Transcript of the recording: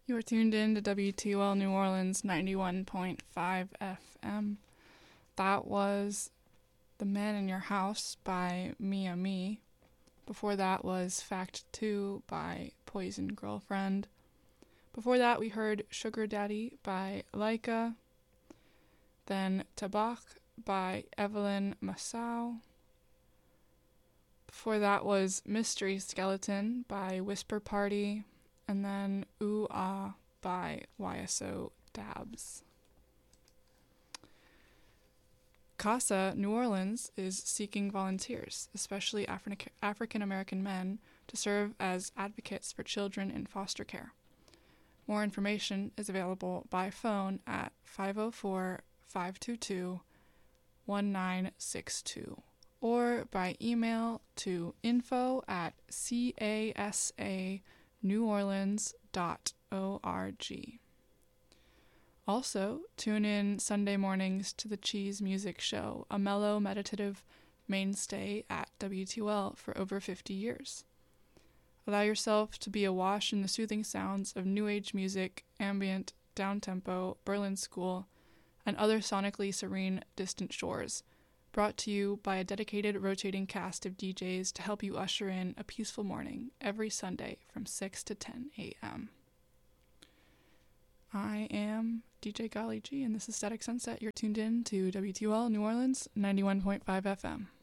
You are tuned in to WTOL New Orleans 91.5 FM. That was The Man in Your House by Mia Me. Before that was Fact 2 by Poison Girlfriend. Before that we heard Sugar Daddy by Laika. Then Tabak by Evelyn Massau. Before that was Mystery Skeleton by Whisper Party. And then Ooh Ah by YSO Dabs. CASA New Orleans is seeking volunteers, especially African American men, to serve as advocates for children in foster care. More information is available by phone at 504-522-1962 or by email to info@casaneworleans.org. Also, tune in Sunday mornings to the Cheese Music Show, a mellow, meditative mainstay at WTOL for over 50 years. Allow yourself to be awash in the soothing sounds of new age music, ambient, downtempo, Berlin School, and other sonically serene distant shores, brought to you by a dedicated rotating cast of DJs to help you usher in a peaceful morning every Sunday from 6 to 10 a.m. I am DJ Golly G, and this is Static Sunset. You're tuned in to WTOL New Orleans 91.5 FM.